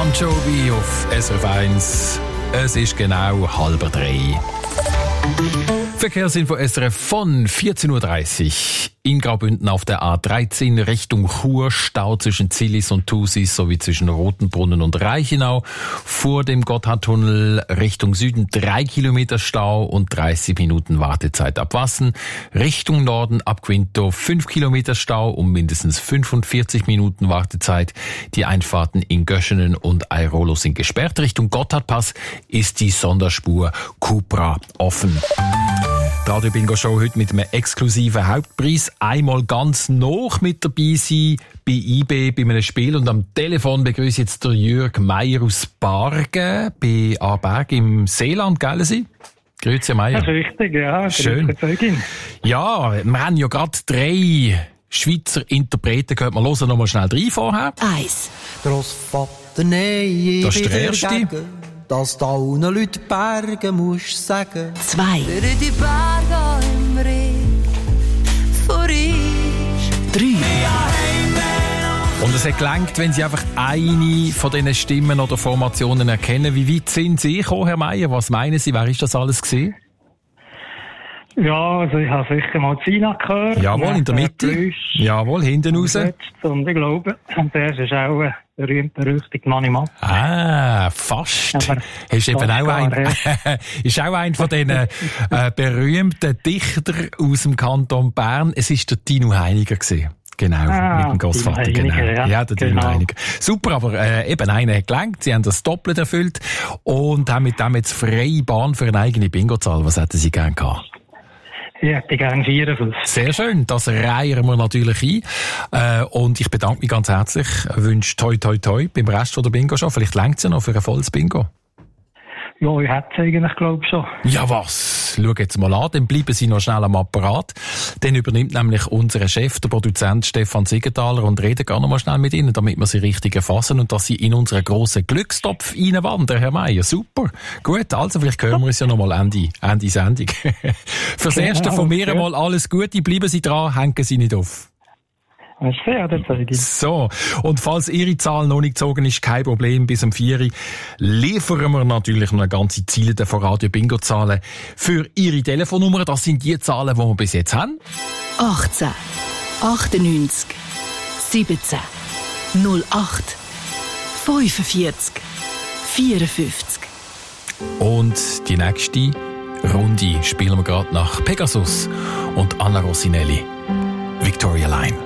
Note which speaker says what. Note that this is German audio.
Speaker 1: Bon Jovi auf SRF 1. Es ist genau 2:30. Verkehrsinfo SRF von 14:30 Uhr. In Graubünden auf der A13 Richtung Chur, Stau zwischen Zillis und Thusis sowie zwischen Rotenbrunnen und Reichenau. Vor dem Gotthardtunnel Richtung Süden 3 Kilometer Stau und 30 Minuten Wartezeit ab Wassen. Richtung Norden ab Quinto 5 Kilometer Stau und mindestens 45 Minuten Wartezeit. Die Einfahrten in Göschenen und Airolo sind gesperrt. Richtung Gotthardpass ist die Sonderspur Cupra offen. Die Radio Bingo Show heute mit einem exklusiven Hauptpreis. Einmal ganz noch mit dabei sein bei IB bei einem Spiel. Und am Telefon begrüße ich jetzt der Jürg Meier aus Bargen bei Aarberg im Seeland, gell Sie? Grüezi, Herr Meier.
Speaker 2: Das ist richtig, ja.
Speaker 1: Schön. Ja, wir haben ja gerade 3 Schweizer Interpreten gehört. Wir hören noch mal schnell 3 vorher.
Speaker 3: 1. Grossvater, nein,
Speaker 1: das ist der erste.
Speaker 3: Dass da unten Leute Bergen musst sagen.
Speaker 4: 2.
Speaker 5: Durch die Berge im Regen vor uns.
Speaker 4: 3.
Speaker 1: Und es hat gelangt, wenn Sie einfach eine von diesen Stimmen oder Formationen erkennen. Wie weit sind Sie gekommen, Herr Meier? Was meinen Sie? Wer ist das alles gewesen?
Speaker 2: Ja, also ich habe sicher mal Zina gehört.
Speaker 1: Jawohl, in der Mitte. Jawohl, hinten raus.
Speaker 2: Und ich glaube, und der ist auch ein berühmt-berüchtigter Manni Matt.
Speaker 1: Ah, fast.
Speaker 2: Aber
Speaker 1: ist eben auch ist auch ein von diesen berühmten Dichtern aus dem Kanton Bern. Es ist der Tino Heiniger gewesen. Genau, mit dem Grossvater. Genau. Ja, der Tino Heiniger. Super, aber eben einer hat gelangt. Sie haben das doppelt erfüllt und haben mit dem jetzt freie Bahn für eine eigene Bingo-Zahl. Was hätten Sie gern gehabt?
Speaker 2: Ich hätte gerne 54.
Speaker 1: Sehr schön, das reihen wir natürlich ein. Und ich bedanke mich ganz herzlich. Wünsche toi toi toi beim Rest von der Bingo-Show. Vielleicht reicht es ja noch für ein volles Bingo.
Speaker 2: Ja, ich hätte es eigentlich, glaube ich, schon.
Speaker 1: Ja, was? Schau jetzt mal an, dann bleiben Sie noch schnell am Apparat. Dann übernimmt nämlich unser Chef, der Produzent Stefan Siegenthaler, und redet gar noch mal schnell mit Ihnen, damit wir Sie richtig erfassen und dass Sie in unseren grossen Glückstopf reinwandern, Herr Meier. Super. Gut, also vielleicht hören wir uns ja noch mal Ende Sendung. Fürs Erste von mir einmal alles Gute, bleiben Sie dran, hängen Sie nicht auf. So, und falls Ihre Zahl noch nicht gezogen ist, kein Problem, bis um 4 Uhr liefern wir natürlich noch eine ganze Ziele von Radio Bingo Zahlen für Ihre Telefonnummer. Das sind die Zahlen, die wir bis jetzt haben.
Speaker 4: 18, 98, 17, 08, 45, 54.
Speaker 1: Und die nächste Runde spielen wir gerade nach Pegasus und Anna Rossinelli. Victoria Line.